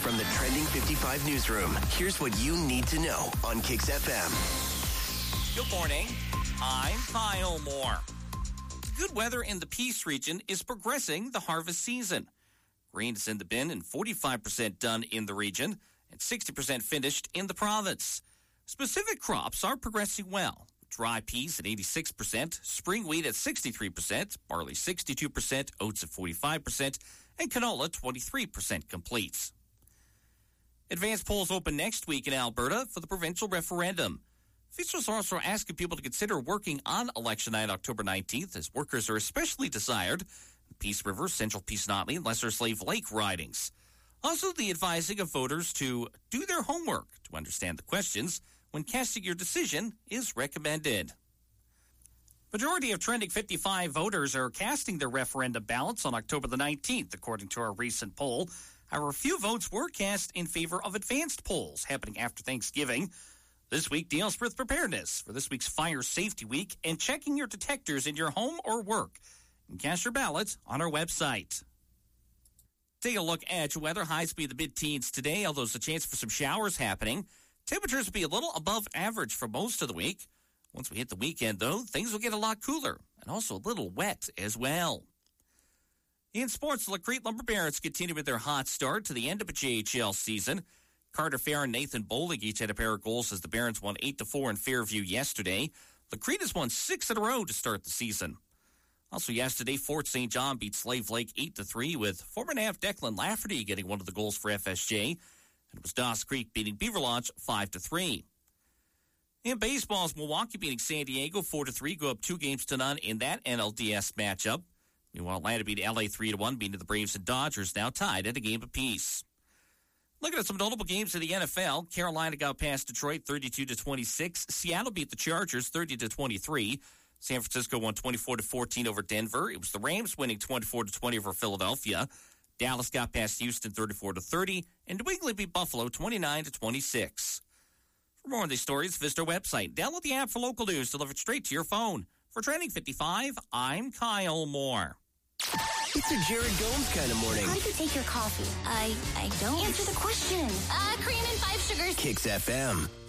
From the Trending 55 newsroom, here's what you need to know on Kix FM. Good morning. I'm Kyle Moore. Good weather in the Peace region is progressing the harvest season. Grain is in the bin and 45% done in the region and 60% finished in the province. Specific crops are progressing well. Dry peas at 86%, spring wheat at 63%, barley 62%, oats at 45%, and canola 23% complete. Advanced polls open next week in Alberta for the provincial referendum. Officials are also asking people to consider working on election night, October 19th, as workers are especially desired in the Peace River, Central Peace Notley, and Lesser Slave Lake ridings. Also, the advising of voters to do their homework to understand the questions when casting your decision is recommended. Majority of Trending 55 voters are casting their referendum ballots on October the 19th, according to our recent poll. However, a few votes were cast in favor of advanced polls happening after Thanksgiving. This week deals with preparedness for this week's Fire Safety Week and checking your detectors in your home or work. And cast your ballot on our website. Take a look at your weather. Highs be the mid-teens today, although there's a chance for some showers happening. Temperatures will be a little above average for most of the week. Once we hit the weekend, though, things will get a lot cooler and also a little wet as well. In sports, the Lacrete Lumber Barons continue with their hot start to the end of a JHL season. Carter Fair and Nathan Bowling each had a pair of goals as the Barons won 8-4 in Fairview yesterday. Lacrete has won 6 in a row to start the season. Also yesterday, Fort St. John beat Slave Lake 8-3 with former NAV Declan Lafferty getting one of the goals for FSJ. And it was Dawes Creek beating Beaver Lodge 5-3. In baseball, Milwaukee beating San Diego 4-3, go up 2-0 in that NLDS matchup. Meanwhile, Atlanta beat LA 3-1, beating the Braves and Dodgers, now tied at a game apiece. Looking at some notable games in the NFL, Carolina got past Detroit 32-26. Seattle beat the Chargers 30-23. San Francisco won 24-14 over Denver. It was the Rams winning 24-20 over Philadelphia. Dallas got past Houston 34-30, and New England beat Buffalo 29-26. For more on these stories, visit our website. Download the app for local news delivered straight to your phone. For Trending 55, I'm Kyle Moore. It's a Jared Gomes kind of morning. How do you take your coffee? I don't. Answer the question. Cream and 5 sugars. Kix FM.